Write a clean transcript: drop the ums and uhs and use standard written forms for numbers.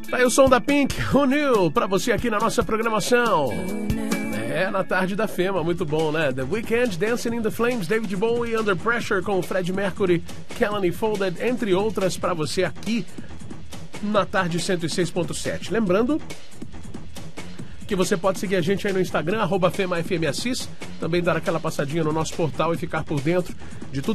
Tá aí o som da Pink, o New, pra você aqui na nossa programação. Na tarde da Fema, muito bom, né? The Weeknd, Dancing in the Flames, David Bowie, Under Pressure com Fred Mercury, Kelly Folded, entre outras, pra você aqui na tarde 106.7. Lembrando que você pode seguir a gente aí no Instagram, @FemaFMAssis, também dar aquela passadinha no nosso portal e ficar por dentro de tudo